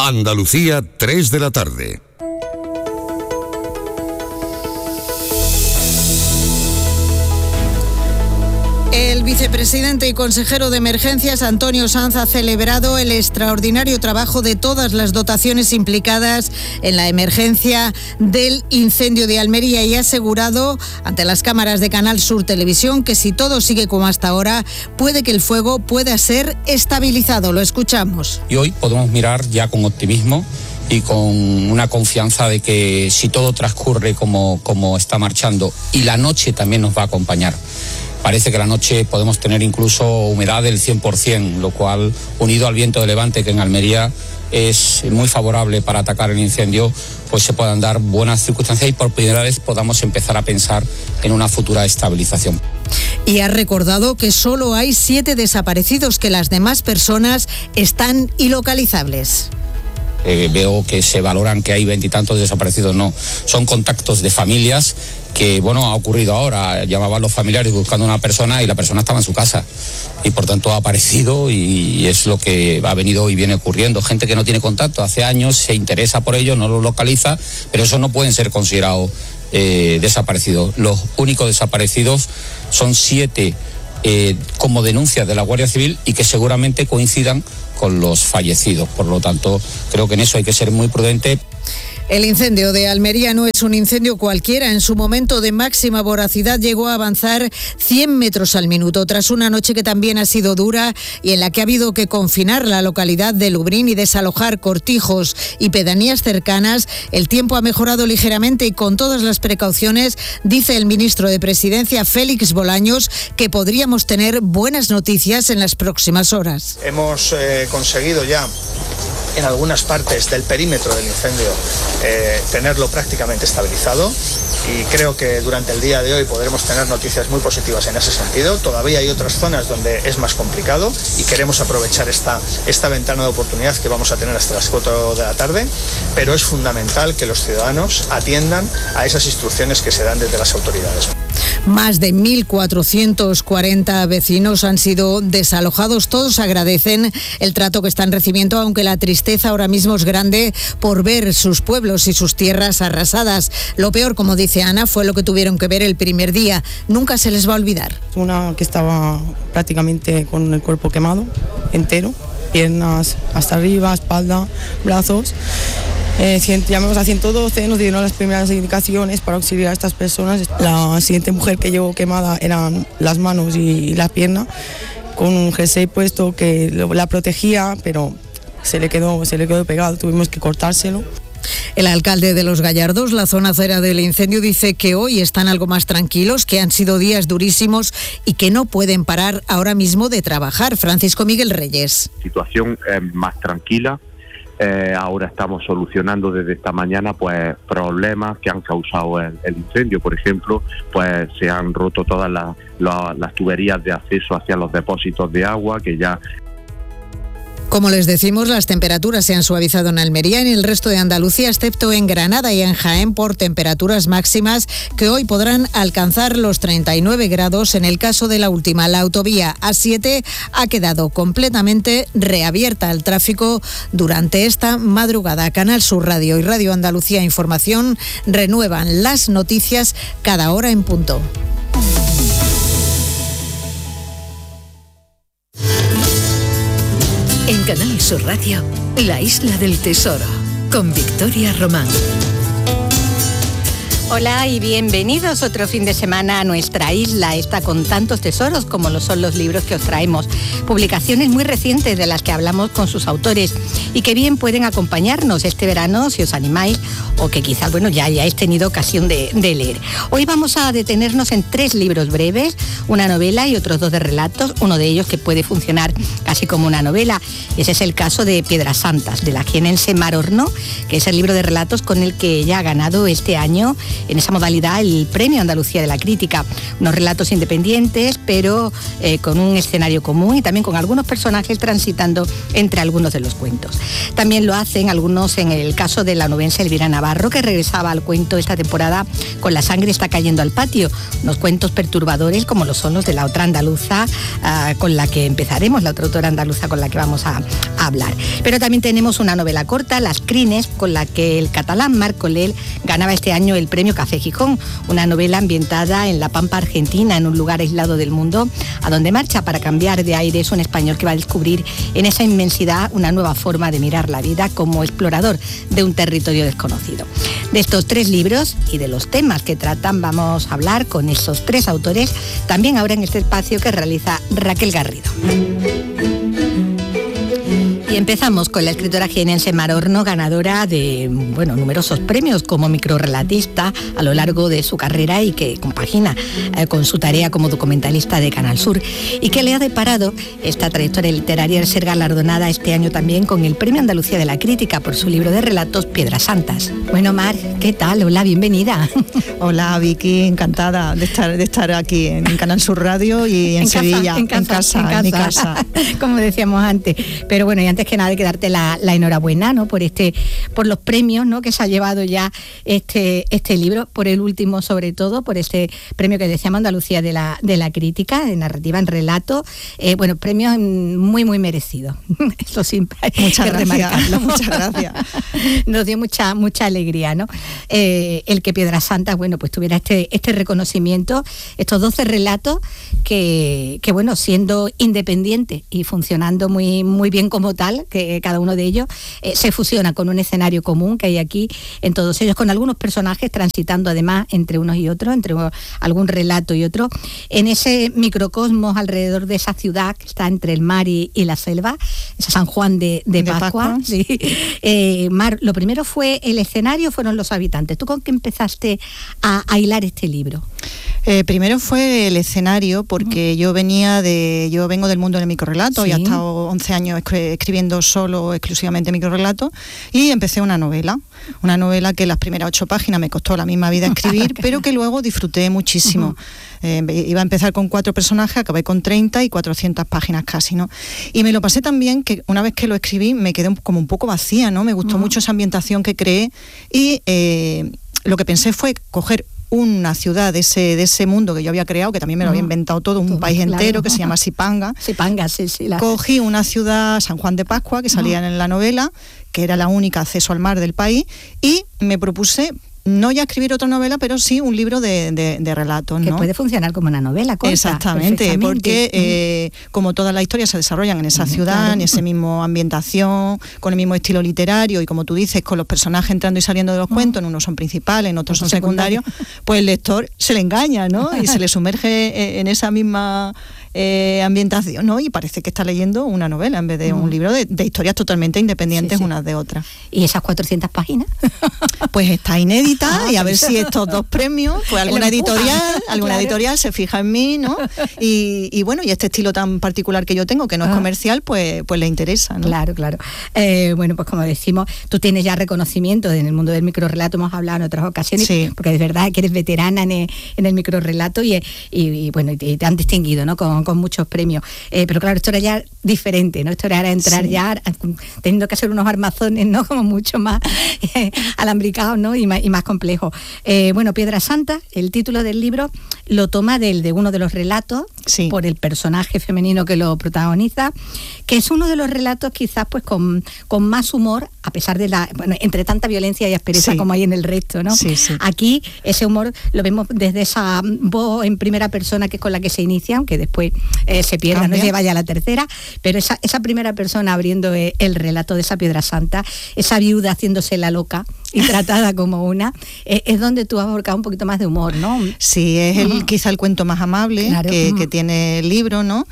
Andalucía, 3 de la tarde. El vicepresidente y consejero de Emergencias, Antonio Sanz, ha celebrado el extraordinario trabajo de todas las dotaciones implicadas en la emergencia del incendio de Almería y ha asegurado ante las cámaras de Canal Sur Televisión que si todo sigue como hasta ahora, puede que el fuego pueda ser estabilizado. Lo escuchamos. Y hoy podemos mirar ya con optimismo y con una confianza de que si todo transcurre como está marchando y la noche también nos va a acompañar. Parece que la noche podemos tener incluso humedad del 100%, lo cual, unido al viento de levante que en Almería es muy favorable para atacar el incendio, pues se puedan dar buenas circunstancias y por primera vez podamos empezar a pensar en una futura estabilización. Y ha recordado que solo hay 7 desaparecidos, que las demás personas están ilocalizables. Veo que se valoran que hay 20 y tantos desaparecidos, no, son contactos de familias que, ha ocurrido ahora, llamaban los familiares buscando a una persona y la persona estaba en su casa y por tanto ha aparecido y es lo que ha venido y viene ocurriendo. Gente que no tiene contacto hace años, se interesa por ello, no lo localiza, pero eso no pueden ser considerados desaparecidos. Los únicos desaparecidos son 7 como denuncias de la Guardia Civil y que seguramente coincidan con los fallecidos. Por lo tanto, creo que en eso hay que ser muy prudente. El incendio de Almería no es un incendio cualquiera. En su momento de máxima voracidad llegó a avanzar 100 metros al minuto. Tras una noche que también ha sido dura y en la que ha habido que confinar la localidad de Lubrín y desalojar cortijos y pedanías cercanas, el tiempo ha mejorado ligeramente y con todas las precauciones, dice el ministro de Presidencia, Félix Bolaños, que podríamos tener buenas noticias en las próximas horas. Hemos conseguido ya en algunas partes del perímetro del incendio tenerlo prácticamente estabilizado y creo que durante el día de hoy podremos tener noticias muy positivas en ese sentido. Todavía hay otras zonas donde es más complicado y queremos aprovechar esta ventana de oportunidad que vamos a tener hasta las 4 de la tarde, pero es fundamental que los ciudadanos atiendan a esas instrucciones que se dan desde las autoridades. Más de 1.440 vecinos han sido desalojados. Todos agradecen el trato que están recibiendo, aunque la tristeza ahora mismo es grande por ver sus pueblos y sus tierras arrasadas. Lo peor, como dice Ana, fue lo que tuvieron que ver el primer día. Nunca se les va a olvidar. Una que estaba prácticamente con el cuerpo quemado, entero, piernas hasta arriba, espalda, brazos. Llamamos a 112, nos dieron las primeras indicaciones para auxiliar a estas personas. La siguiente mujer que llegó quemada eran las manos y la pierna, con un jersey puesto que la protegía, pero se le quedó pegado, tuvimos que cortárselo. El alcalde de Los Gallardos, la zona cera del incendio, dice que hoy están algo más tranquilos, que han sido días durísimos y que no pueden parar ahora mismo de trabajar. Francisco Miguel Reyes. Situación más tranquila. Ahora estamos solucionando desde esta mañana problemas que han causado el incendio. Por ejemplo, se han roto todas las tuberías de acceso hacia los depósitos de agua que ya... Como les decimos, las temperaturas se han suavizado en Almería y en el resto de Andalucía, excepto en Granada y en Jaén, por temperaturas máximas que hoy podrán alcanzar los 39 grados. En el caso de la última, la autovía A7 ha quedado completamente reabierta al tráfico durante esta madrugada. Canal Sur Radio y Radio Andalucía Información renuevan las noticias cada hora en punto. En Canal Sur Radio, La Isla del Tesoro, con Victoria Román. Hola y bienvenidos otro fin de semana a nuestra isla, esta con tantos tesoros como lo son los libros que os traemos. Publicaciones muy recientes de las que hablamos con sus autores y que bien pueden acompañarnos este verano si os animáis o que quizás, ya hayáis tenido ocasión de leer. Hoy vamos a detenernos en 3 libros breves, una novela y otros 2 de relatos, uno de ellos que puede funcionar casi como una novela. Ese es el caso de Piedras Santas, de la jienense Mar Horno, que es el libro de relatos con el que ella ha ganado este año en esa modalidad el Premio Andalucía de la Crítica. Unos relatos independientes, pero con un escenario común y también con algunos personajes transitando entre algunos de los cuentos. También lo hacen algunos en el caso de la onubense Elvira Navarro, que regresaba al cuento esta temporada con La sangre está cayendo al patio, unos cuentos perturbadores como lo son los de la otra andaluza con la que empezaremos, la otra autora andaluza con la que vamos a hablar. Pero también tenemos una novela corta, Las crines, con la que el catalán Marc Colell ganaba este año el premio Café Gijón, una novela ambientada en la Pampa Argentina, en un lugar aislado del mundo, a donde marcha para cambiar de aires un español que va a descubrir en esa inmensidad una nueva forma de mirar la vida como explorador de un territorio desconocido. De estos 3 libros y de los temas que tratan vamos a hablar con esos 3 autores, también ahora en este espacio que realiza Raquel Garrido. Y empezamos con la escritora jienense Mar Horno, ganadora de numerosos premios como microrrelatista a lo largo de su carrera y que compagina con su tarea como documentalista de Canal Sur, y que le ha deparado esta trayectoria literaria de ser galardonada este año también con el Premio Andalucía de la Crítica por su libro de relatos Piedras Santas. Bueno, Mar, ¿qué tal? Hola, bienvenida. Hola, Vicky, encantada de estar aquí en Canal Sur Radio y en Sevilla, en mi casa. Como decíamos antes. Pero bueno, y antes que nada hay que darte la enhorabuena, ¿no? por los premios, ¿no? que se ha llevado ya este libro, por el último sobre todo, por este premio que decíamos Andalucía de la Crítica, de narrativa en relato. Premios muy, muy merecidos. Eso siempre hay que remarcarlo. Muchas gracias. Nos dio mucha alegría, ¿no? El que Piedras Santas, pues tuviera este reconocimiento, estos 12 relatos que siendo independientes y funcionando muy, muy bien como tal, que cada uno de ellos se fusiona con un escenario común que hay aquí en todos ellos, con algunos personajes transitando además entre unos y otros, entre algún relato y otro, en ese microcosmos alrededor de esa ciudad que está entre el mar y la selva, esa San Juan de Pascua. Sí. Mar, lo primero fue el escenario, fueron los habitantes. ¿Tú con qué empezaste a hilar este libro? Primero fue el escenario, porque yo vengo del mundo del microrelato, y he estado 11 años escribiendo exclusivamente microrelatos, y empecé una novela que las primeras 8 páginas me costó la misma vida escribir, pero que luego disfruté muchísimo. Iba a empezar con 4 personajes, acabé con 30 y 400 páginas casi, ¿no? Y me lo pasé tan bien que una vez que lo escribí me quedé como un poco vacía, ¿no? Me gustó mucho esa ambientación que creé, y lo que pensé fue coger una ciudad de ese mundo que yo había creado, que también me lo había inventado todo, un país entero, que se llama Sipanga. Sipanga, sí. Cogí una ciudad, San Juan de Pascua, que salía en la novela, que era la única acceso al mar del país, y me propuse no ya escribir otra novela, pero sí un libro de relatos, ¿no? Que puede funcionar como una novela corta. Exactamente, porque como todas las historias se desarrollan en esa ciudad, en esa misma ambientación, con el mismo estilo literario, y como tú dices, con los personajes entrando y saliendo de los cuentos, en unos son principales, en otros son secundarios, pues el lector se le engaña, ¿no? Y se le sumerge en esa misma ambientación, ¿no? Y parece que está leyendo una novela en vez de un libro de historias totalmente independientes unas de otras. ¿Y esas 400 páginas? Pues está inédita, y a ver si estos 2 premios, pues alguna editorial se fija en mí, ¿no? Y este estilo tan particular que yo tengo, que no es comercial, pues le interesa, ¿no? Claro. Pues como decimos, tú tienes ya reconocimiento en el mundo del microrrelato, hemos hablado en otras ocasiones, porque es verdad que eres veterana en el microrrelato y te han distinguido, ¿no? Con muchos premios. Pero claro, esto era ya diferente, ¿no? Esto era entrar ya teniendo que hacer unos armazones, ¿no? Como mucho más alambricados, ¿no? Y más complejo. Piedras Santas, el título del libro, lo toma de uno de los relatos, por el personaje femenino que lo protagoniza, que es uno de los relatos quizás pues con más humor, a pesar de entre tanta violencia y aspereza como hay en el resto, ¿no? Aquí ese humor lo vemos desde esa voz en primera persona, que es con la que se inicia, aunque después se pierda, no lleva ya la tercera, pero esa primera persona abriendo el relato de esa Piedra Santa, esa viuda haciéndose la loca y tratada como una, es donde tú has volcado un poquito más de humor, ¿no? Sí, es quizá el cuento más amable que tiene el libro, ¿no?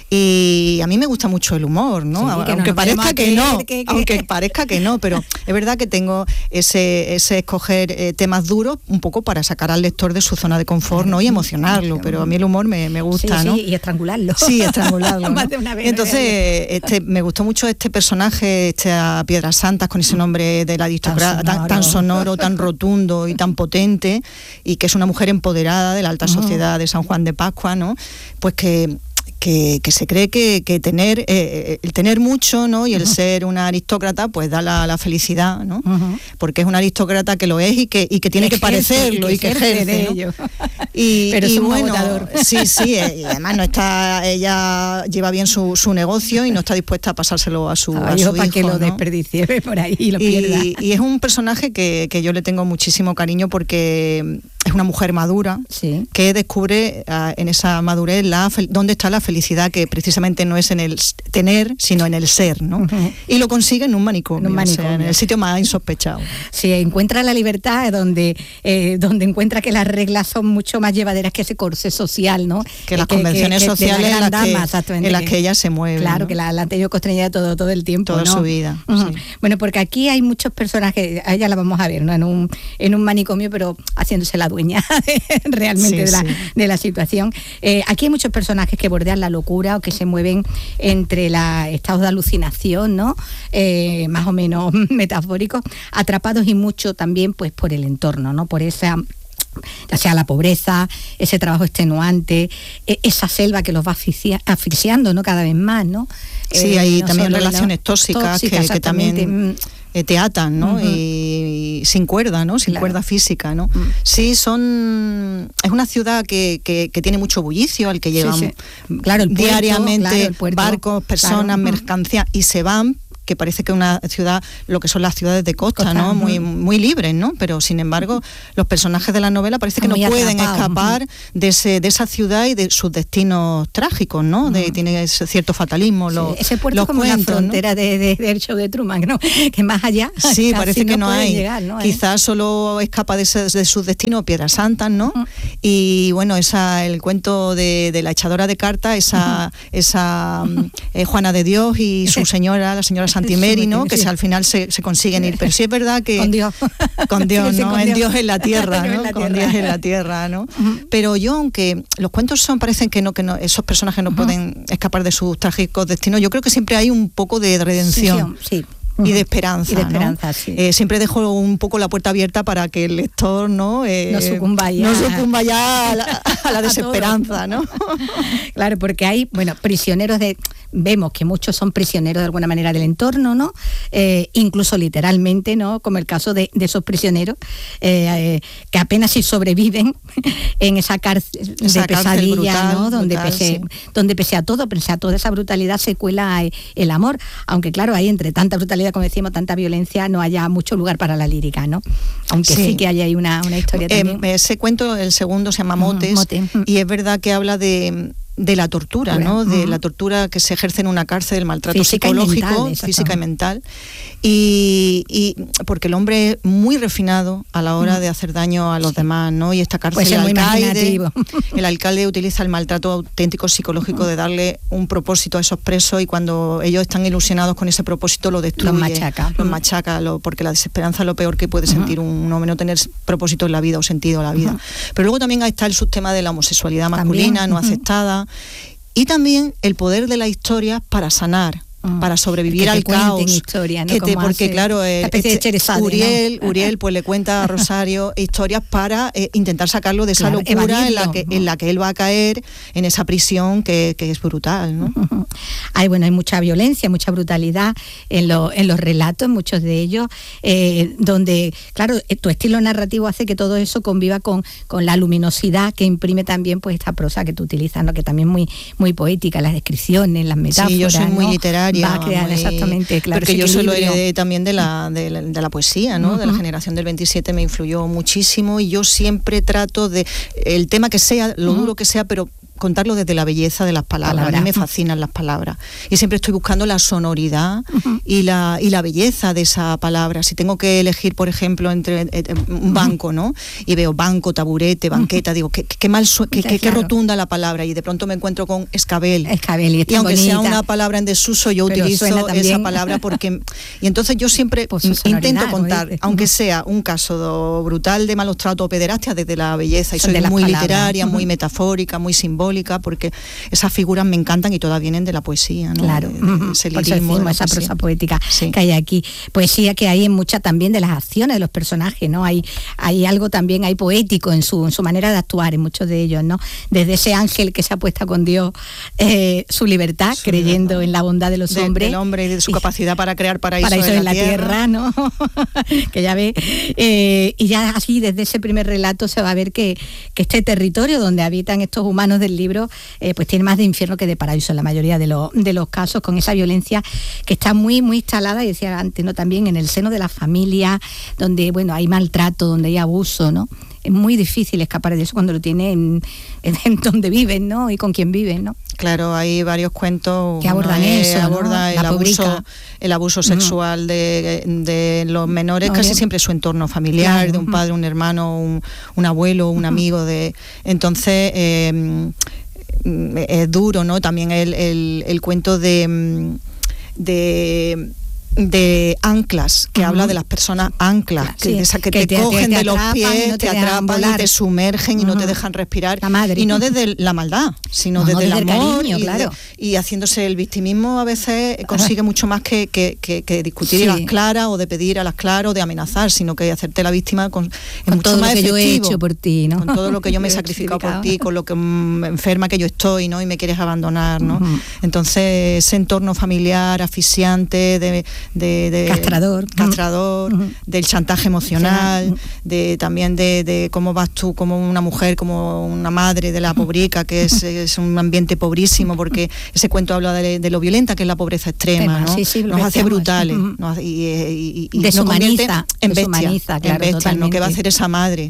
Y a mí me gusta mucho el humor, ¿no? Aunque parezca que no, pero es verdad que tengo ese escoger temas duros un poco para sacar al lector de su zona de confort, ¿no? Y emocionarlo, pero a mí el humor me gusta, ¿no? Y estrangularlo. Sí, estrangularlo. Más de una vez. Entonces, me gustó mucho este personaje, esta Piedras Santas, con ese nombre de la aristocracia tan sonoro, tan rotundo y tan potente, y que es una mujer empoderada de la alta sociedad de San Juan de Pascua, ¿no? Pues que se cree que el tener mucho, ¿no? Y el ser una aristócrata pues da la felicidad, ¿no? Porque es una aristócrata que lo es y que tiene que parecerlo y que ejerce de ello. Pero es un bueno, agotador. sí, y además ella lleva bien su negocio y no está dispuesta a pasárselo a su hijo, para que lo ¿no? desperdicie por ahí y lo pierda. Y es un personaje que yo le tengo muchísimo cariño porque es una mujer madura, que descubre en esa madurez dónde está la felicidad, que precisamente no es en el tener, sino en el ser, ¿no? Y lo consigue en un manicomio, o sea, en el sitio más insospechado. Sí, encuentra la libertad donde encuentra que las reglas son mucho más llevaderas que ese corsé social, ¿no? Que las convenciones sociales en las que ella se mueve. Claro, ¿no? que la han tenido constreñida todo el tiempo, toda ¿no? su vida. Sí. Bueno, porque aquí hay muchos personajes, a ella la vamos a ver, ¿no? En un manicomio, pero haciéndose la dueña realmente de la situación. Aquí hay muchos personajes que bordean la locura o que se mueven entre estados de alucinación, ¿no? Más o menos metafóricos, atrapados y mucho también pues por el entorno, ¿no? Por esa, ya sea la pobreza, ese trabajo extenuante, esa selva que los va asfixiando, ¿no? Cada vez más, ¿no? Sí, hay no también solo relaciones tóxicas que también te atan, ¿no? Y sin cuerda, ¿no? Sin cuerda física, ¿no? Sí, es una ciudad que tiene mucho bullicio, al que llegan claro, el puerto, diariamente el puerto, barcos, personas, mercancías, y se van, que parece que una ciudad, lo que son las ciudades de costa, ¿no? Muy libres, ¿no? Pero sin embargo, los personajes de la novela parece que no pueden escapar de esa ciudad y de sus destinos trágicos, ¿no? Tiene ese cierto fatalismo. Ese puerto es como la frontera, ¿no? del show de Truman, ¿no? Que más allá sí, parece que no hay. Llegar, ¿no? Quizás solo escapa de sus destinos Piedras Santas, ¿no? Y bueno, el cuento de la echadora de cartas, esa Juana de Dios y su señora, la señora Santimeri, ¿no? Que al final se consiguen ir, pero sí es verdad que con Dios, ¿no? En Dios en la tierra, ¿no? Con Dios en la tierra, ¿no? Pero yo, aunque los cuentos parecen que no, esos personajes no pueden escapar de sus trágicos destinos, yo creo que siempre hay un poco de redención. Sí. Y de esperanza, ¿no? Sí. Siempre dejo un poco la puerta abierta para que el lector no sucumba ya a la desesperanza, ¿no? Claro, porque hay, prisioneros vemos que muchos son prisioneros de alguna manera del entorno, ¿no? Incluso literalmente, ¿no? Como el caso de esos prisioneros que apenas si sobreviven en esa cárcel de pesadilla, brutal, ¿no? Donde pese a toda esa brutalidad se cuela el amor, aunque claro, hay entre tanta brutalidad, como decimos, tanta violencia, no haya mucho lugar para la lírica, ¿no? Aunque sí que hay ahí una historia también. Ese cuento, el segundo, se llama Motes, y es verdad que habla de la tortura, ¿no? De la tortura que se ejerce en una cárcel, el maltrato psicológico, física y mental, y porque el hombre es muy refinado a la hora de hacer daño a los demás, ¿no? Y esta cárcel, el alcalde utiliza el maltrato auténtico psicológico de darle un propósito a esos presos, y cuando ellos están ilusionados con ese propósito lo destruye, los machaca, porque la desesperanza es lo peor que puede sentir un hombre, no tener propósito en la vida o sentido en la vida. Pero luego también está el subtema de la homosexualidad masculina no aceptada, y también el poder de la historia para sanar, para sobrevivir al caos. Historia, ¿no? Porque claro, Uriel pues le cuenta a Rosario historias para intentar sacarlo de esa locura en la que él va a caer, en esa prisión que es brutal, ¿no? Hay mucha violencia, mucha brutalidad en los relatos, muchos de ellos, donde, claro, tu estilo narrativo hace que todo eso conviva con la luminosidad que imprime también pues esta prosa que tú utilizas, ¿no? Que también es muy poética, las descripciones, las metáforas. Sí, yo soy muy literaria. Va a crear exactamente, claro. Porque yo solo heredé también de la poesía, ¿no? De la generación del 27 me influyó muchísimo, y yo siempre trato de, el tema que sea, lo duro que sea, pero contarlo desde la belleza de las palabras. A mí me fascinan las palabras y siempre estoy buscando la sonoridad y la belleza de esa palabra. Si tengo que elegir, por ejemplo, entre un banco, ¿no? Y veo banco, taburete, banqueta, digo, qué rotunda la palabra, y de pronto me encuentro con escabel. Y aunque bonita, sea una palabra en desuso, yo utilizo esa palabra porque... Y entonces yo siempre intento contar, aunque sea un caso brutal de malos tratos o pederastia, desde la belleza, y soy muy literaria, muy metafórica, muy simbólica, simbólica, porque esas figuras me encantan y todas vienen de la poesía, ¿no? Claro, Ese por eso lirismo de la esa poesía. prosa poética Sí. que hay aquí. Poesía que hay en muchas también de las acciones de los personajes, ¿no? Hay algo también, hay poético en su manera de actuar en muchos de ellos, ¿no? Desde ese ángel que se apuesta con Dios su libertad, creyendo en la bondad de los hombres. Del hombre y de su capacidad para crear paraísos en la tierra, ¿no? Que ya ve. Y ya así, desde ese primer relato se va a ver que este territorio donde habitan estos humanos del libro, pues tiene más de infierno que de paraíso en la mayoría de los casos, con esa violencia que está muy, muy instalada, y decía antes, ¿no? También en el seno de la familia, donde, bueno, hay maltrato, donde hay abuso, ¿no? Es muy difícil escapar de eso cuando lo tienen en donde viven, ¿no? Y con quién viven, ¿no? Claro, hay varios cuentos que abordan eso, aborda ¿no? el abuso sexual de los menores, casi siempre su entorno familiar, claro, de un padre, un hermano, un abuelo, un amigo entonces es duro, ¿no? También el cuento de anclas, que habla de las personas anclas, que te cogen de los pies, te atrapan y te sumergen y no te dejan respirar, y no desde la maldad, sino desde el amor, cariño, claro. Y haciéndose el victimismo a veces consigue mucho más que discutir a las claras, o de pedir a las claras, o de amenazar, sino que hacerte la víctima con mucho todo más lo que efectivo, yo he hecho por ti, ¿no? Con todo lo que yo me he sacrificado por ti, con lo que enferma que yo estoy, ¿no? Y me quieres abandonar, ¿no? Entonces ese entorno familiar asfixiante, castrador, del chantaje emocional, también de cómo vas tú como una mujer, como una madre de la pobrica, que es un ambiente pobrísimo, porque ese cuento habla de lo violenta que es la pobreza extrema, ¿no? Nos hace brutales, y deshumaniza, en bestias, ¿no? ¿Qué va a hacer esa madre?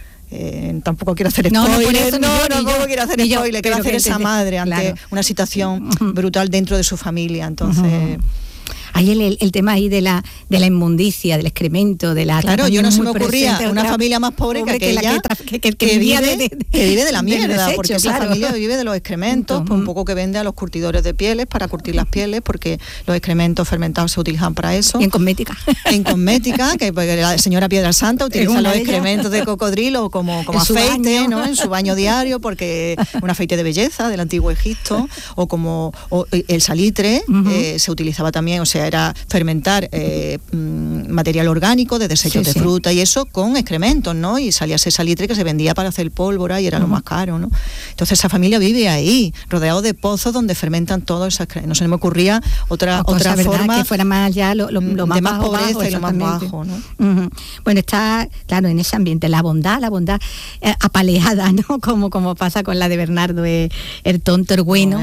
Tampoco quiero hacer spoiler, tampoco quiero hacer spoiler, ¿qué va a hacer esa madre ante una situación brutal dentro de su familia? Entonces... Hay el tema ahí de la inmundicia, del excremento, de la... Claro, yo no se me ocurría una familia más pobre que aquella que vive de la mierda, desecho, porque esa familia vive de los excrementos, pues un poco que vende a los curtidores de pieles para curtir las pieles, porque los excrementos fermentados se utilizan para eso. Y en cosmética. En cosmética, que la señora Piedra Santa utiliza los excrementos de cocodrilo como aceite, ¿no? En su baño diario, porque un aceite de belleza del antiguo Egipto, o el salitre se utilizaba también, o sea, era fermentar material orgánico de desechos de fruta y eso con excrementos, ¿no? Y salía ese salitre que se vendía para hacer pólvora y era lo más caro, ¿no? Entonces esa familia vive ahí, rodeado de pozos donde fermentan todo eso. No se me ocurría otra forma que fuera más ya lo más de más pobreza bajo, y lo más bajo, ¿no? Bueno, está claro en ese ambiente la bondad apaleada, ¿no? Como pasa con la de Bernardo, el tonto, el bueno,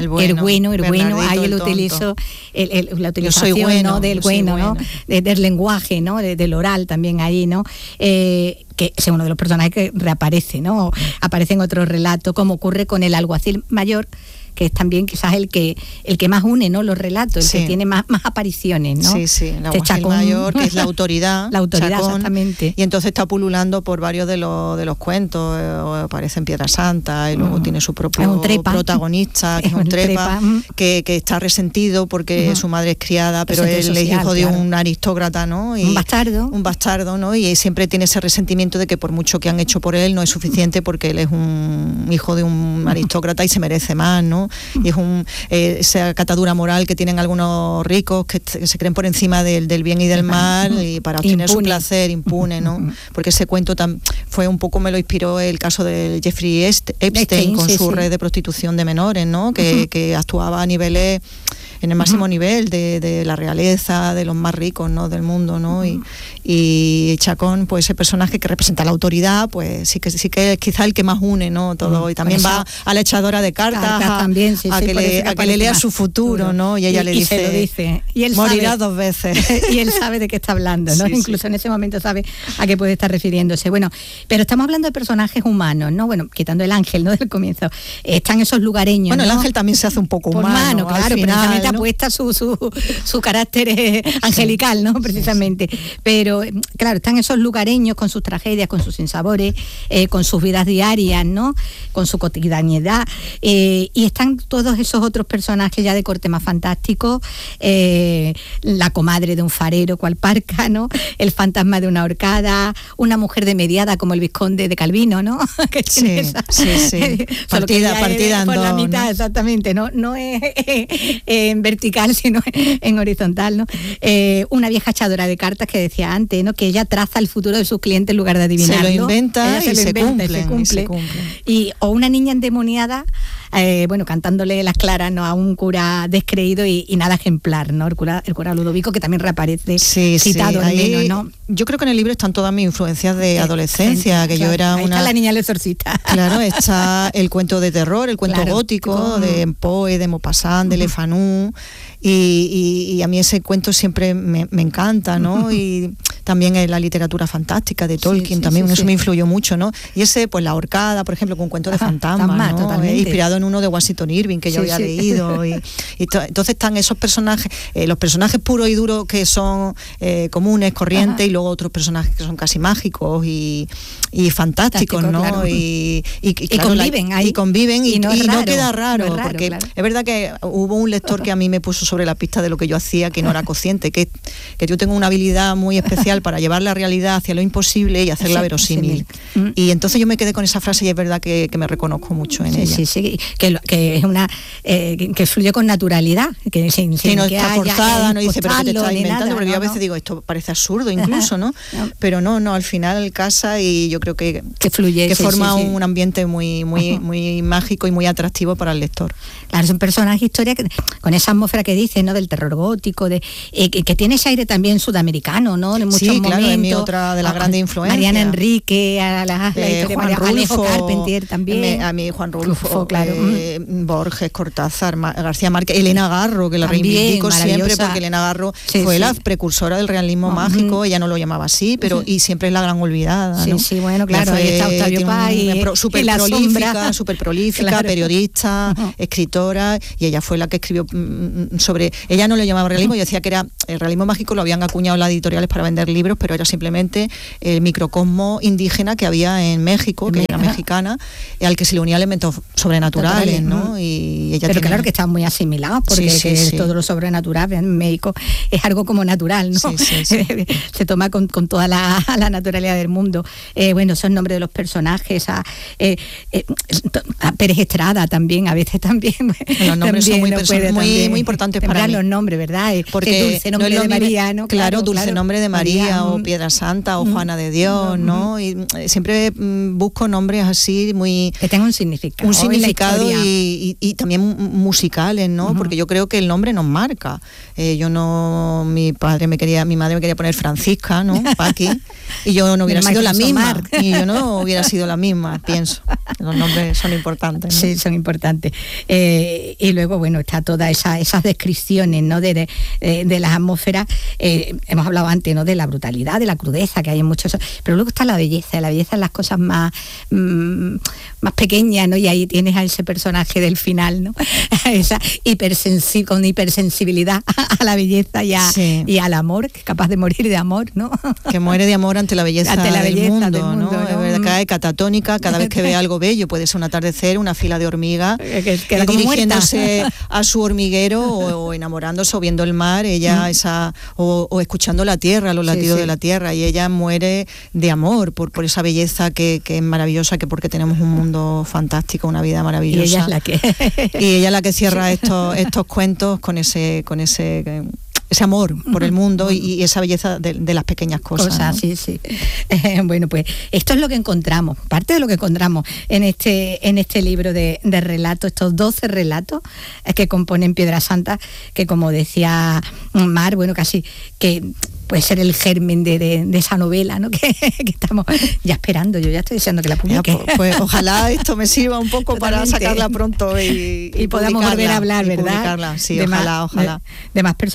ahí él utilizó la utilización, ¿no? Del bueno, ¿no? Del lenguaje, ¿no? Del oral también ahí, ¿no? Que es uno de los personajes que reaparece, ¿no? Aparece en otro relato, como ocurre con el alguacil mayor, que es también quizás el que más une, ¿no? Los relatos, el que tiene más apariciones, ¿no? Sí, el alguacil mayor, que es la autoridad. La autoridad, Chacón, exactamente. Y entonces está pululando por varios de los cuentos, aparece en Piedra Santa, y luego tiene su propio protagonista, que es un trepa, que está resentido porque su madre es criada, pero él es hijo de un aristócrata, ¿no? Y un bastardo, ¿no? Y siempre tiene ese resentimiento de que por mucho que han hecho por él no es suficiente, porque él es un hijo de un aristócrata y se merece más, ¿no? Y es esa catadura moral que tienen algunos ricos que se creen por encima del bien y del mal, y para obtener su placer impune, ¿no? Porque ese cuento fue un poco, me lo inspiró el caso de Jeffrey Epstein con su red de prostitución de menores, ¿no? Que actuaba a niveles, en el máximo nivel de la realeza, de los más ricos, ¿no? Del mundo, ¿no? Y Chacón, pues ese personaje que representa la autoridad, pues sí que es quizá el que más une, ¿no? Todo. Y también va a la echadora de cartas también, a que le lea su futuro, ¿no? Y ella le dice, se lo dice. Y él morirá sabe, 2 veces. Y él sabe de qué está hablando, ¿no? Incluso en ese momento sabe a qué puede estar refiriéndose. Bueno, pero estamos hablando de personajes humanos, ¿no? Bueno, quitando el ángel, ¿no? Del comienzo. Están esos lugareños, bueno, ¿no? el ángel también se hace un poco humano, claro, al final, le apuesta su carácter angelical, ¿no? Precisamente. Sí. Pero, claro, están esos lugareños con sus tragedias, con sus sinsabores, con sus vidas diarias, ¿no? Con su cotidianidad. Y están todos esos otros personajes ya de corte más fantástico, la comadre de un farero cual Parca, ¿no? El fantasma de una horcada, una mujer de mediada como el vizconde de Calvino, ¿no? Que tiene sí. partida por la mitad, ¿no? Exactamente, no es en vertical, sino en horizontal, ¿no? Una vieja echadora de cartas que decía antes, ¿no? Que ella traza el futuro de sus clientes en lugar de adivinarlo. Se lo inventa y se cumple. O una niña endemoniada, cantándole las claras, ¿no? A un cura descreído y nada ejemplar, ¿no? El cura Ludovico, que también reaparece citado al menos, ¿no? Yo creo que en el libro están todas mis influencias de adolescencia, que yo era ahí está la niña del exorcista. Claro, está el cuento de terror, el cuento gótico de Poe, de Maupassant, de Le Fanu, y a mí ese cuento siempre me encanta, ¿no? Y también la literatura fantástica de Tolkien, eso me influyó mucho, ¿no? Y ese, pues La Horcada, por ejemplo, con un cuento de fantasma, ¿no? Inspirado en uno de Washington Irving que yo había leído. Entonces están esos personajes, los personajes puros y duros que son comunes, corrientes, y luego otros personajes que son casi mágicos y fantásticos, ¿no? Claro. Y conviven ahí. Y conviven y no queda raro, porque es verdad que hubo un lector que a mí me puso sobre la pista de lo que yo hacía, que no era consciente, que yo tengo una habilidad muy especial para llevar la realidad hacia lo imposible y hacerla verosímil. Y entonces yo me quedé con esa frase y es verdad que me reconozco mucho en ella. Sí, que es una que fluye con naturalidad, que no está forzada, no dice, pero que te estás inventando, porque yo a veces digo, esto parece absurdo incluso, ¿no? Pero no, al final casa y yo creo que fluye, que forma un ambiente muy mágico y muy atractivo para el lector. Claro, es un personaje historia con esa atmósfera que dice, ¿no? Del terror gótico, que tiene ese aire también sudamericano, ¿no? En muchos momentos. Es mi otra de las grandes influencias. Mariana Enrique, la Juan Rulfo, Alejo Carpentier también. A mí Juan Rulfo, claro. Borges, Cortázar, García Márquez, Elena Garro, que la reivindico siempre, porque Elena Garro fue la precursora del realismo mágico, ella no lo llamaba así, pero y siempre es la gran olvidada, ¿no? Sí, bueno, claro, ahí está Octavio Paz súper prolífica, periodista, escritora, y ella fue la que escribió sobre, ella no le llamaba realismo, yo decía que era el realismo mágico, lo habían acuñado las editoriales para vender libros, pero era simplemente el microcosmo indígena que había en México, que era mexicana, al que se le unía elementos sobrenaturales, ¿no? Y ella pero claro que estaban muy asimilados, porque todo lo sobrenatural en México es algo como natural, ¿no? Se toma con toda la naturalidad del mundo. Son nombres de los personajes, a Pérez Estrada también, a veces también. Los nombres son muy importantes para mí. Los nombres, ¿verdad? Porque dulce nombre de María, ¿no? Claro, dulce nombre de María, o Piedra Santa, o Juana de Dios, ¿no? Y siempre busco nombres así muy... que tengan un significado. Un significado y también musicales, ¿no? Porque yo creo que el nombre nos marca. Mi madre me quería poner Francisca, ¿no? Paqui, y yo no hubiera sido la misma. Y yo no hubiera sido la misma, pienso. Los nombres son importantes, ¿no? Sí, son importantes. Y luego, está todas esas descripciones, ¿no? De las atmósferas. Hemos hablado antes, ¿no? De la brutalidad, de la crudeza que hay en muchos... Pero luego está la belleza en las cosas más pequeñas, ¿no? Y ahí tienes a ese personaje del final, ¿no? Esa con hipersensibilidad a la belleza y al amor, que es capaz de morir de amor, ¿no? Que muere de amor ante la belleza del mundo, ¿no? Es verdad, cae catatónica cada vez que ve algo bello, puede ser un atardecer, una fila de hormigas, dirigiéndose a su hormiguero o enamorándose o viendo el mar, ella o escuchando la tierra, los latidos de la tierra, y ella muere de amor por esa belleza que es maravillosa, que porque tenemos un mundo fantástico, una vida maravillosa. Y ella es la que cierra estos cuentos con ese amor por el mundo y esa belleza de las pequeñas cosas, ¿no? Sí. Pues esto es lo que encontramos, parte de lo que encontramos en este libro de relatos, estos 12 relatos que componen Piedra Santa, que como decía Mar, casi que puede ser el germen de esa novela, ¿no? que estamos ya esperando. Yo ya estoy deseando que la publique. Pues ojalá esto me sirva un poco para sacarla pronto y podamos volver a hablar, ¿verdad? Publicarla. Sí, ojalá. De más personajes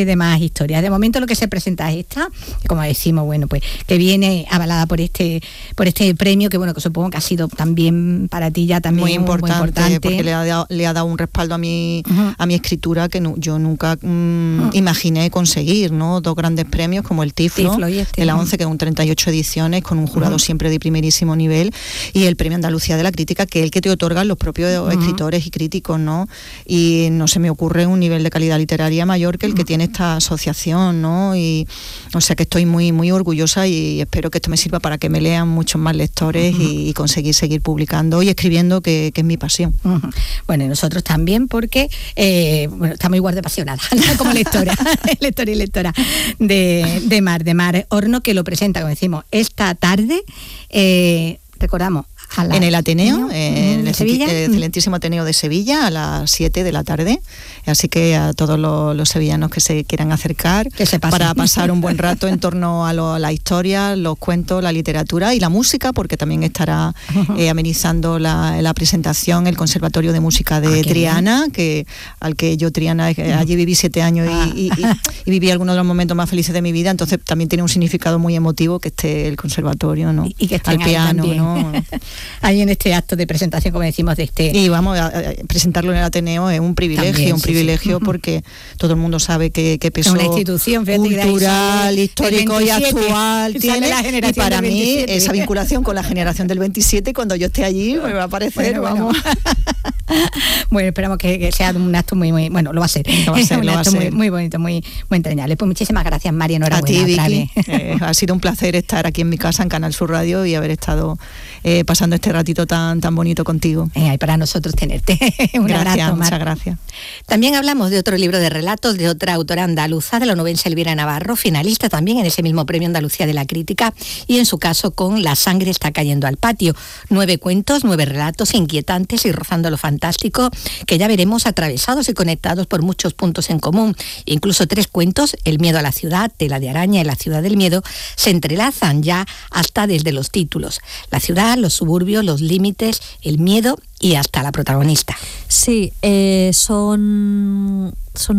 demás historias. De momento lo que se presenta es esta, que como decimos, bueno, pues que viene avalada por este premio, que bueno, que supongo que ha sido también para ti ya también muy importante. Porque le ha dado un respaldo a mi escritura que yo nunca imaginé conseguir, ¿no? 2 grandes premios como el Tiflo y de la 11, que son 38 ediciones con un jurado siempre de primerísimo nivel, y el premio Andalucía de la Crítica, que es el que te otorgan los propios escritores y críticos, ¿no? Y no se me ocurre un nivel de calidad literaria mayor que el que tiene esta asociación, ¿no? Y o sea que estoy muy muy orgullosa y espero que esto me sirva para que me lean muchos más lectores y conseguir seguir publicando y escribiendo, que es mi pasión. Bueno, y nosotros también, porque estamos igual de apasionadas como lectora y lectora de Mar Horno, que lo presenta, como decimos, esta tarde, recordamos, en el Ateneo, en el excelentísimo Ateneo de Sevilla, a las 7 de la tarde. Así que a todos los sevillanos que se quieran acercar para pasar un buen rato en torno a la historia, los cuentos, la literatura y la música, porque también estará amenizando la presentación el Conservatorio de Música de Triana, al que yo, Triana, allí viví 7 años y viví algunos de los momentos más felices de mi vida, entonces también tiene un significado muy emotivo que esté el conservatorio, ¿no? Y que esté al piano, ¿no? Ahí en este acto de presentación, como decimos, de este... Y vamos, a presentarlo en el Ateneo es un privilegio, también, porque todo el mundo sabe qué peso una institución cultural, histórico y actual tiene, y para mí esa vinculación con la generación del 27, cuando yo esté allí, me va a parecer, vamos... Bueno, esperamos que sea un acto muy, muy... Bueno, lo va a ser. Un acto muy bonito, muy entrañable. Pues muchísimas gracias, María, enhorabuena. A ti, Vicky. Ha sido un placer estar aquí en mi casa, en Canal Sur Radio, y haber estado pasando este ratito tan bonito contigo. Y para nosotros tenerte. Un abrazo, muchas gracias. También hablamos de otro libro de relatos de otra autora andaluza, de la onubense Elvira Navarro, finalista también en ese mismo premio Andalucía de la Crítica, y en su caso con La sangre está cayendo al patio. 9 cuentos, 9 relatos inquietantes y rozando lo fantástico, que ya veremos atravesados y conectados por muchos puntos en común. Incluso 3 cuentos, El miedo a la ciudad, Tela de araña y La ciudad del miedo, se entrelazan ya hasta desde los títulos. La ciudad, los suburbios, los límites, el miedo y hasta la protagonista. Sí, son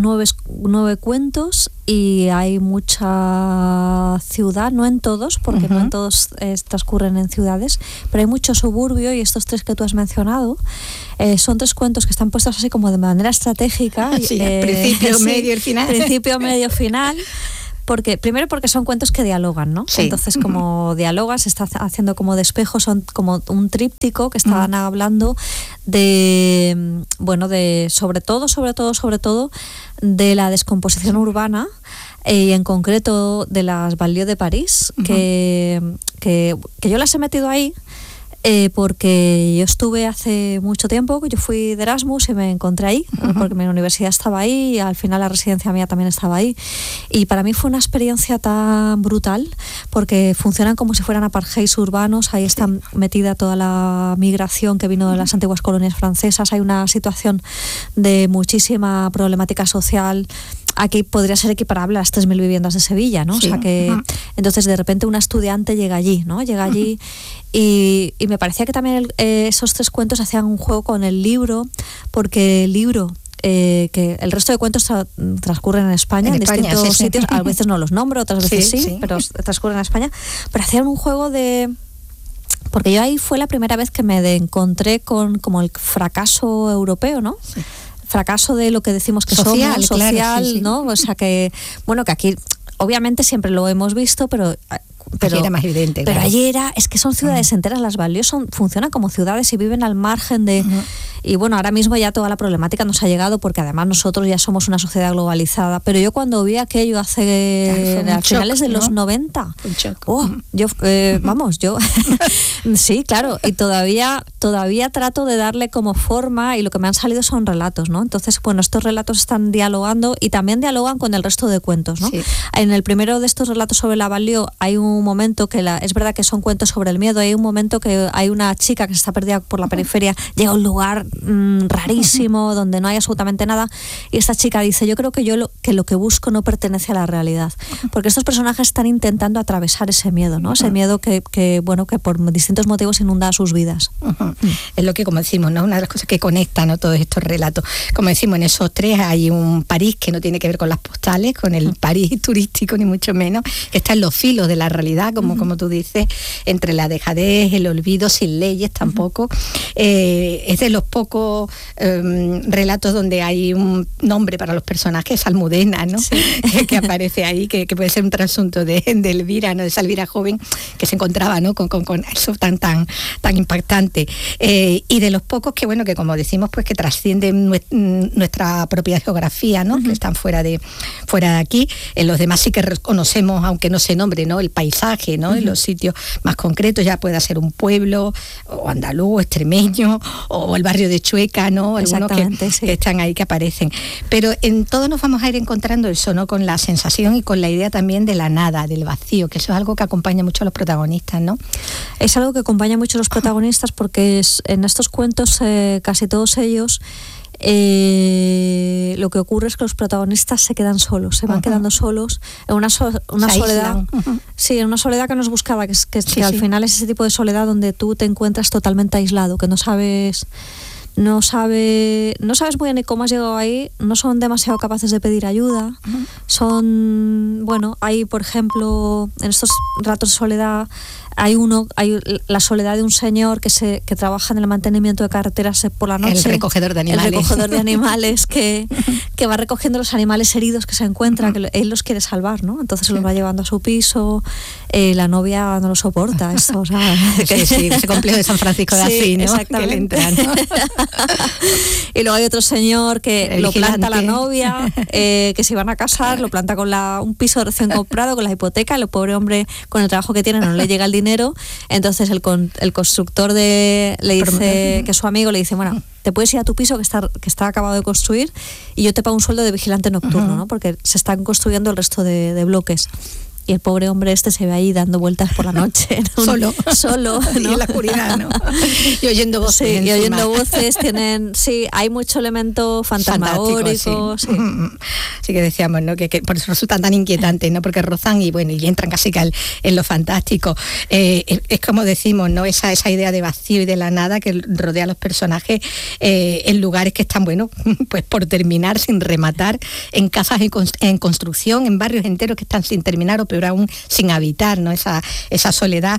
9 cuentos y hay mucha ciudad, no en todos, porque no en todos transcurren en ciudades, pero hay mucho suburbio, y estos 3 que tú has mencionado son 3 cuentos que están puestos así como de manera estratégica. Principio, medio y final. Principio, medio, final. Primero porque son cuentos que dialogan, ¿no? Sí. Entonces, como dialogan, se está haciendo como de espejo, son como un tríptico que estaban hablando de, bueno, de sobre todo de la descomposición urbana, y en concreto de las banlieues de París, que yo las he metido ahí. Porque yo estuve hace mucho tiempo, yo fui de Erasmus y me encontré ahí, porque mi universidad estaba ahí y al final la residencia mía también estaba ahí, y para mí fue una experiencia tan brutal, porque funcionan como si fueran apartheids urbanos. Ahí está metida toda la migración que vino de las antiguas colonias francesas, hay una situación de muchísima problemática social. Aquí podría ser equiparable a las 3.000 viviendas de Sevilla, ¿no? Sí. O sea que entonces de repente una estudiante llega allí, ¿no? Y me parecía que también esos 3 cuentos hacían un juego con el libro, porque el libro, que el resto de cuentos transcurren en España, en distintos sitios, a veces no los nombro, otras veces sí, pero transcurren en España, pero hacían un juego de... Porque yo ahí fue la primera vez que me encontré con como el fracaso europeo, ¿no? Sí. Fracaso de lo que decimos que social, somos, social, claro, sí. ¿No? O sea que, bueno, que aquí obviamente siempre lo hemos visto, pero era más evidente. Pero allí es que son ciudades enteras, las banlieues funcionan como ciudades y viven al margen de... Y bueno, ahora mismo ya toda la problemática nos ha llegado, porque además nosotros ya somos una sociedad globalizada. Pero yo cuando vi aquello a finales de los 90, yo sí, claro, y todavía trato de darle como forma, y lo que me han salido son relatos, ¿no? Entonces, bueno, estos relatos están dialogando y también dialogan con el resto de cuentos, ¿no? Sí. En el primero de estos relatos sobre la banlieue hay un un momento que es verdad que son cuentos sobre el miedo. Hay un momento que hay una chica que se está perdida por la periferia, llega a un lugar rarísimo donde no hay absolutamente nada, y esta chica dice: yo creo que lo que busco no pertenece a la realidad, porque estos personajes están intentando atravesar ese miedo, ¿no? Ese miedo que por distintos motivos inunda sus vidas. Es lo que, como decimos, ¿no? Una de las cosas que conecta, ¿no?, todos estos relatos. Como decimos, en esos tres hay un París que no tiene que ver con las postales, con el París turístico, ni mucho menos, que está en los filos de la realidad, como tú dices, entre la dejadez, el olvido, sin leyes tampoco. Es de los pocos relatos donde hay un nombre para los personajes, Almudena, ¿no? Sí. que aparece ahí, que puede ser un trasunto de Elvira, ¿no?, de esa Elvira joven que se encontraba, ¿no?, con eso tan impactante. Y de los pocos que, bueno, que como decimos, pues que trascienden nuestra propia geografía, ¿no? Que están fuera de aquí. En los demás sí que reconocemos, aunque no se nombre, ¿no?, el paisaje, ¿no? En los sitios más concretos, ya pueda ser un pueblo, o andaluz, o extremeño, o el barrio de Chueca, ¿no? Algunos que están ahí, que aparecen. Pero en todos nos vamos a ir encontrando eso, ¿no?, con la sensación y con la idea también de la nada, del vacío, que eso es algo que acompaña mucho a los protagonistas, ¿no? Es algo que acompaña mucho a los protagonistas, porque en estos cuentos, casi todos ellos, lo que ocurre es que los protagonistas se quedan solos, se van quedando solos en una soledad, sí, en una soledad que no es buscada, que al final es ese tipo de soledad donde tú te encuentras totalmente aislado, que no sabes muy bien cómo has llegado ahí, no son demasiado capaces de pedir ayuda, hay, por ejemplo, en estos ratos de soledad, hay la soledad de un señor que trabaja en el mantenimiento de carreteras por la noche. El recogedor de animales. El recogedor de animales que va recogiendo los animales heridos que se encuentra, que él los quiere salvar, ¿no? Entonces se los va llevando a su piso, la novia no lo soporta, esto, o sea... ese complejo de San Francisco de Asís, ¿no? Exactamente. Que le entra, ¿no? Y luego hay otro señor que lo planta la novia, que se iban a casar, lo planta con un piso recién comprado, con la hipoteca, el pobre hombre con el trabajo que tiene no le llega el dinero. Entonces el constructor le dice, que es su amigo, le dice: bueno, te puedes ir a tu piso que está acabado de construir y yo te pago un sueldo de vigilante nocturno, ¿no? Porque se están construyendo el resto de bloques. Y el pobre hombre se ve ahí dando vueltas por la noche, ¿no? Solo, ¿no? Y en la oscuridad, ¿no? Y oyendo voces. Sí, y oyendo voces, hay mucho elemento fantasmagórico. Sí. Sí, que decíamos, ¿no? Que por eso resultan tan inquietantes, ¿no? Porque rozan y entran casi que en lo fantástico. Es como decimos, ¿no? Esa idea de vacío y de la nada que rodea a los personajes en lugares que están, pues por terminar, sin rematar, en casas en construcción, en barrios enteros que están sin terminar o peor aún sin habitar, ¿no? Esa soledad,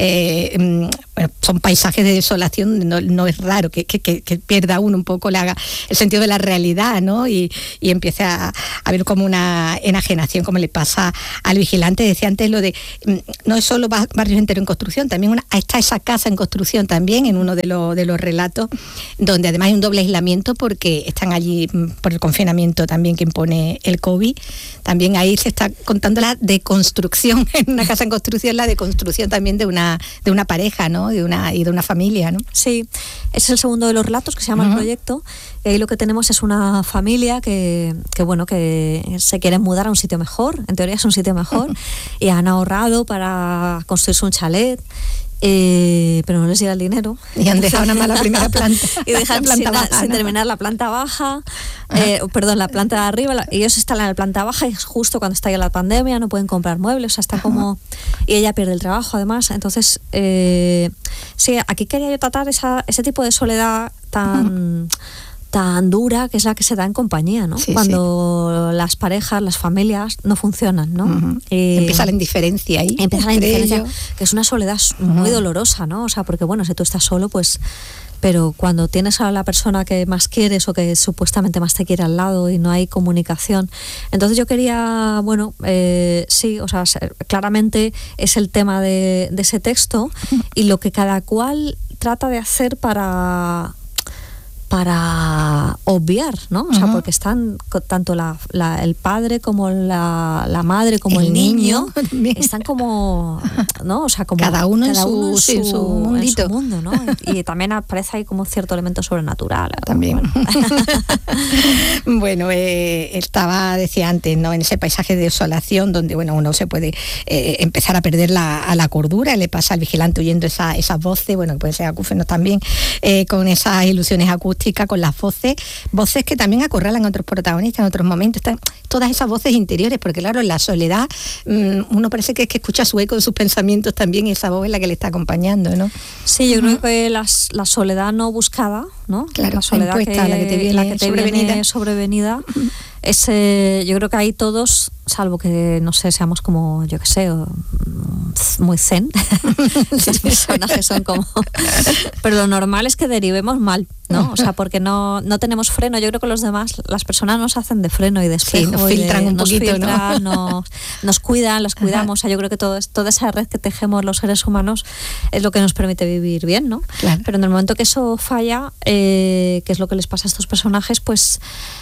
son paisajes de desolación, no es raro que pierda uno un poco el sentido de la realidad, ¿no? Y empiece a ver como una enajenación, como le pasa al vigilante. Decía antes lo de, no es solo barrios enteros en construcción, también está esa casa en construcción también, en uno de los relatos, donde además hay un doble aislamiento porque están allí por el confinamiento también que impone el COVID. También ahí se está contando la deconstrucción, en una casa en construcción, la deconstrucción también de una pareja, ¿no? Y de una familia, ¿no? Sí, ese es el segundo de los relatos que se llama El Proyecto. Y ahí lo que tenemos es una familia que se quiere mudar a un sitio mejor, en teoría es un sitio mejor, y han ahorrado para construirse un chalet. Pero no les llega el dinero y han dejado nada más la primera planta y dejan sin terminar la planta baja, la planta de arriba. Ellos están en la planta baja y justo cuando está ya la pandemia no pueden comprar muebles, o sea, está como, y ella pierde el trabajo además. Entonces sí, aquí quería yo tratar ese tipo de soledad tan dura, que es la que se da en compañía, ¿no? Sí, cuando las parejas, las familias no funcionan, ¿no? Empieza la indiferencia ahí. Empieza la indiferencia, que es una soledad muy dolorosa, ¿no? O sea, porque si tú estás solo, pues... Pero cuando tienes a la persona que más quieres o que supuestamente más te quiere al lado y no hay comunicación. Entonces yo quería, claramente es el tema de ese texto y lo que cada cual trata de hacer para para obviar, ¿no? O sea, porque están tanto el padre como la madre como el niño están como, ¿no? O sea, como cada uno en su mundito. En su mundo, ¿no? Y también aparece ahí como cierto elemento sobrenatural. También. Bueno, decía antes, ¿no? En ese paisaje de desolación donde, bueno, uno se puede empezar a perder la cordura, le pasa al vigilante oyendo esas voces, bueno, que puede ser acúfenos también, con esas ilusiones acústicas, con las voces que también acorralan a otros protagonistas en otros momentos, están todas esas voces interiores, porque claro, en la soledad uno parece que escucha su eco de sus pensamientos también, y esa voz es la que le está acompañando, ¿no? Sí, yo creo que la soledad no buscada, ¿no? Claro, la soledad impuesta, la que te viene sobrevenida. Yo creo que ahí todos, salvo que, no sé, seamos como, yo qué sé, muy zen, los personajes son como... Pero lo normal es que derivemos mal, ¿no? O sea, porque no tenemos freno. Yo creo que los demás, las personas nos hacen de freno y de espejo. Sí, nos filtran un poquito, ¿no? Nos cuidan, los cuidamos. O sea, yo creo que toda esa red que tejemos los seres humanos es lo que nos permite vivir bien, ¿no? Claro. Pero en el momento que eso falla, que es lo que les pasa a estos personajes, pues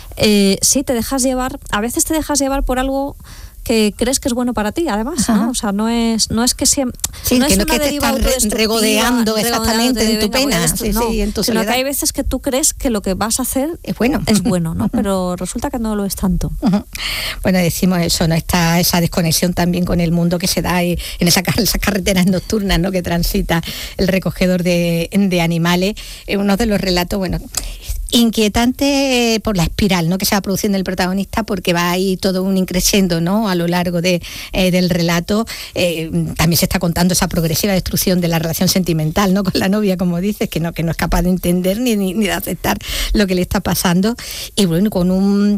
sí, a veces te dejas llevar por algo que crees que es bueno para ti, además, ¿no? O sea, no es que siempre... Sí, no es que te estás regodeando exactamente en tu pena, sino que hay veces que tú crees que lo que vas a hacer es bueno, ¿no? Pero resulta que no lo es tanto. Bueno, decimos eso, ¿no? Está esa desconexión también con el mundo que se da en esas carreteras nocturnas, ¿no? Que transita el recogedor de animales. Uno de los relatos, bueno, inquietante por la espiral, ¿no? Que se va produciendo el protagonista, porque va ahí todo un increciendo, ¿no? A lo largo del relato. También se está contando esa progresiva destrucción de la relación sentimental, ¿no? Con la novia, como dices, que no es capaz de entender ni de aceptar lo que le está pasando, y bueno, con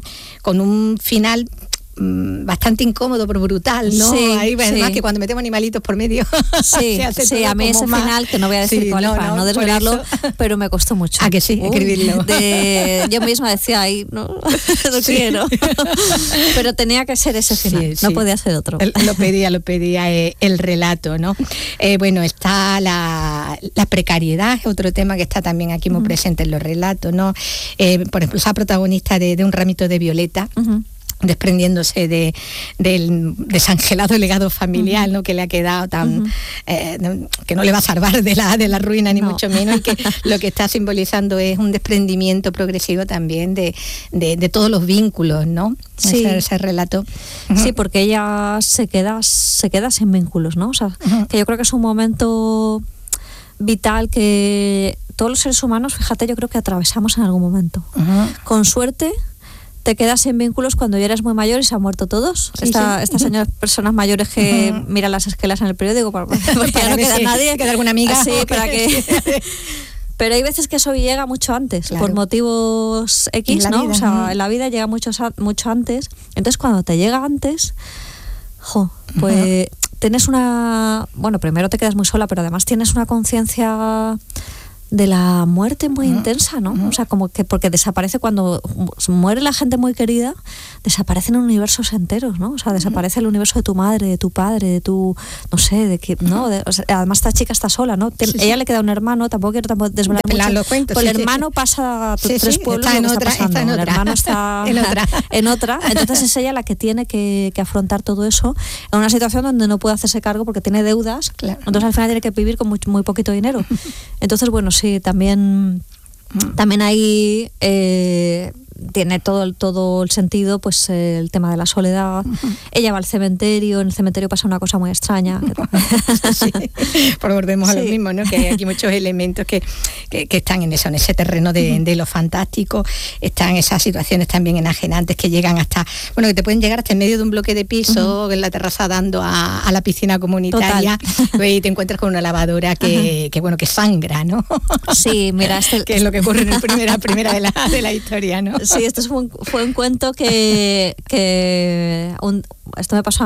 un final bastante incómodo pero brutal, ¿no? Sí, ahí además que cuando metemos animalitos por medio sí, a mí ese final, que no voy a decir cuál es para no desvelarlo, pero me costó mucho. Que sí, escribirlo. Yo misma decía ahí, no quiero, pero tenía que ser ese final, no podía ser otro. Lo pedía el relato, ¿no? Bueno, está la precariedad, es otro tema que está también aquí muy presente en los relatos, ¿no? Por ejemplo, esa protagonista de Un ramito de violeta, desprendiéndose del desangelado legado familiar, ¿no? Que le ha quedado tan que no le va a salvar de la ruina, ni mucho menos, y que lo que está simbolizando es un desprendimiento progresivo también de todos los vínculos, ¿no? Sí. Ese relato. Sí, porque ella se queda sin vínculos, ¿no? O sea, que yo creo que es un momento vital que todos los seres humanos, fíjate, yo creo que atravesamos en algún momento. Con suerte te quedas sin vínculos cuando ya eres muy mayor y se han muerto todos. Estas señoras, personas mayores que miran las esquelas en el periódico porque ya no queda nadie. ¿Queda alguna amiga? Sí, para que... Pero hay veces que eso llega mucho antes, claro, por motivos X, ¿no? Vida, o sea, en la vida llega mucho antes. Entonces, cuando te llega antes, pues tienes una... Bueno, primero te quedas muy sola, pero además tienes una conciencia de la muerte muy intensa, ¿no? O sea, como que porque desaparece cuando muere la gente muy querida, desaparecen universos enteros, ¿no? O sea, desaparece el universo de tu madre, de tu padre, de tu, no sé, de que, ¿no? O sea, además esta chica está sola, ¿no? Ella le queda un hermano, tampoco quiero desvelar mucho. Cuento, el hermano pasa tres pueblos, está en lo que otra, está pasando. está en otra. El hermano está en otra. Entonces es ella la que tiene que afrontar todo eso en una situación donde no puede hacerse cargo porque tiene deudas. Claro. Entonces al final tiene que vivir con muy poquito dinero. Entonces, bueno, sí, también ahí tiene todo el sentido, pues el tema de la soledad. Ella va al cementerio, en el cementerio pasa una cosa muy extraña. Sí, volvemos a lo mismo, ¿no? Que hay aquí muchos elementos que están en ese terreno de lo fantástico. Están esas situaciones también enajenantes que llegan hasta, bueno, que te pueden llegar hasta en medio de un bloque de piso, en la terraza dando a la piscina comunitaria. Y te encuentras con una lavadora que sangra, ¿no? Sí, mira, que es lo que ocurre en la primera de la historia, ¿no? Sí, esto fue un cuento que esto me pasó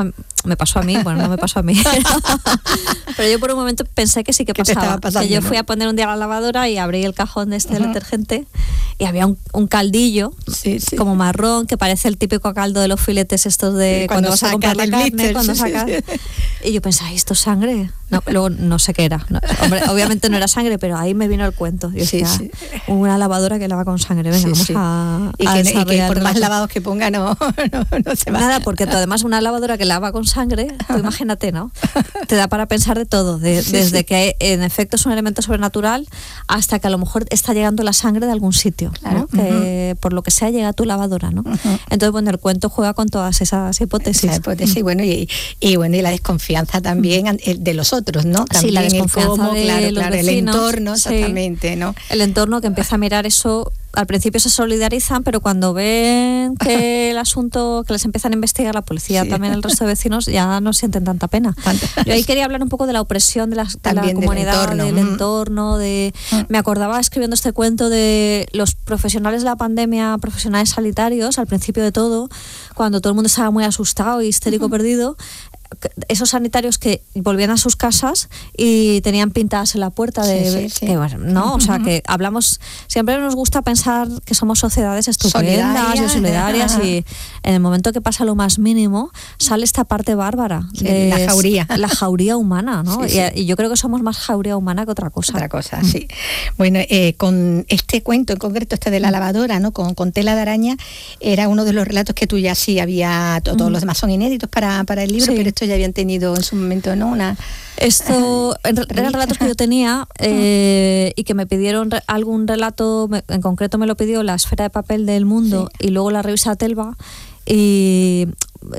me pasó a mí, bueno, no me pasó a mí, pero yo por un momento pensé que sí que pasaba, pasando, que yo fui a poner un día a la lavadora y abrí el cajón de del detergente y había un caldillo como marrón, que parece el típico caldo de los filetes estos de cuando vas a comprar la carne, cuando sacas. Y yo pensaba, ¿esto es sangre? No, luego no sé qué era. No, hombre, obviamente no era sangre, pero ahí me vino el cuento. Yo decía, una lavadora que lava con sangre, venga, vamos a y que por más lavados que ponga no se va. Nada, porque además una lavadora que lava con sangre, tú imagínate, ¿no? Te da para pensar de todo, desde que en efecto es un elemento sobrenatural hasta que a lo mejor está llegando la sangre de algún sitio, ¿no? Que por lo que sea llega a tu lavadora, ¿no? Entonces, bueno, el cuento juega con todas esas hipótesis. Bueno, y la desconfianza también de los otros, ¿no? También sí, la desconfianza de los vecinos, el entorno, exactamente, ¿no? El entorno que empieza a mirar eso. Al principio se solidarizan, pero cuando ven que el asunto, que les empiezan a investigar la policía, también el resto de vecinos, ya no sienten tanta pena. Yo ahí quería hablar un poco de la opresión de la comunidad, del entorno, me acordaba escribiendo este cuento de los profesionales de la pandemia, profesionales sanitarios, al principio de todo, cuando todo el mundo estaba muy asustado y histérico perdido, esos sanitarios que volvían a sus casas y tenían pintadas en la puerta que, bueno, ¿no? O sea, que hablamos, siempre nos gusta pensar que somos sociedades estupendas y solidarias, y en el momento que pasa lo más mínimo sale esta parte bárbara de la jauría humana, ¿no? Y yo creo que somos más jauría humana que otra cosa. Sí. Bueno, con este cuento en concreto, este de la lavadora, ¿no? Con tela de araña, era uno de los relatos que tú ya había, todos los demás son inéditos para el libro, pero esto ya habían tenido en su momento, ¿no? Eran relatos que yo tenía y que me pidieron algún relato, en concreto me lo pidió La Esfera de Papel del Mundo y luego la revista Telva, y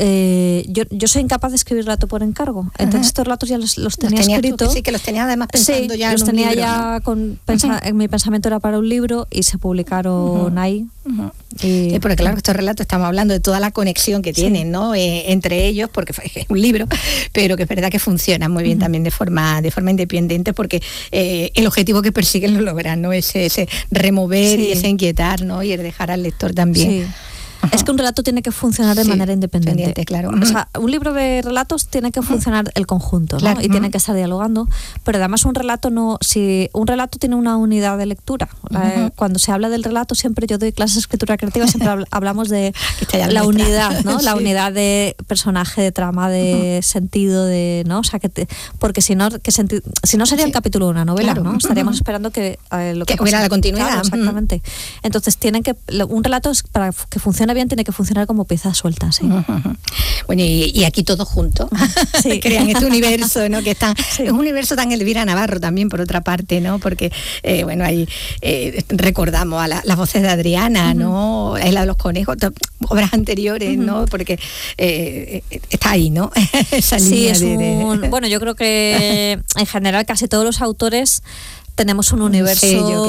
yo soy incapaz de escribir relato por encargo. Entonces estos relatos ya los tenía escritos. Sí, que los tenía además pensando ya los en un tenía libro, ya, ¿no? En mi pensamiento era para un libro y se publicaron ahí. Porque claro, estos relatos estamos hablando de toda la conexión que tienen, ¿no? Entre ellos, porque es un libro, pero que es verdad que funcionan muy bien también de forma independiente, porque el objetivo que persiguen lo logran, ¿no? Ese remover y ese inquietar, ¿no? Y el dejar al lector también. Es que un relato tiene que funcionar de manera independiente. Claro. O sea, un libro de relatos tiene que funcionar el conjunto, ¿no? Claro. Y tiene que estar dialogando, pero además si un relato tiene una unidad de lectura, cuando se habla del relato, siempre yo doy clases de escritura creativa, siempre hablamos de la unidad, ¿no? La unidad de personaje, de trama, de sentido, ¿no? O sea, porque si no sería el capítulo de una novela, ¿no? Estaríamos esperando que hubiera la continuidad. Claro, exactamente. Entonces un relato, para que funcione bien, tiene que funcionar como piezas sueltas. Bueno, y aquí todos juntos crean este universo, ¿no? Que es un universo tan Elvira Navarro también, por otra parte, ¿no? Porque bueno, ahí recordamos a las voces de Adriana, ¿no? La de los conejos, obras anteriores, ¿no? Porque está ahí, ¿no? Esa línea bueno, yo creo que en general casi todos los autores tenemos un universo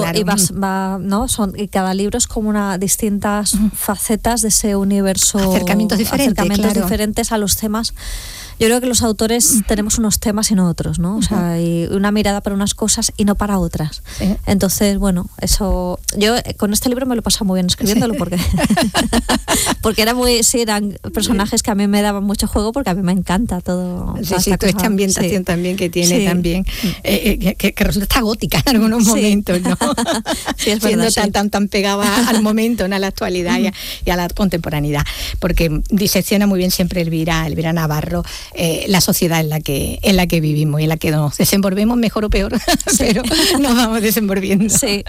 y cada libro es como distintas facetas de ese universo, acercamientos diferentes a los temas. Yo creo que los autores tenemos unos temas y no otros, ¿no? O sea, y una mirada para unas cosas y no para otras. Entonces, bueno, eso... Yo con este libro me lo he pasado muy bien escribiéndolo porque eran personajes que a mí me daban mucho juego, porque a mí me encanta todo. Esta ambientación también que tiene también, que resulta gótica en algunos momentos, ¿no? Es siendo tan pegada al momento, ¿no? A la actualidad y a la contemporaneidad, porque disecciona muy bien siempre Elvira Navarro la sociedad en la que vivimos y en la que nos desenvolvemos, mejor o peor, pero nos vamos desenvolviendo. Sí,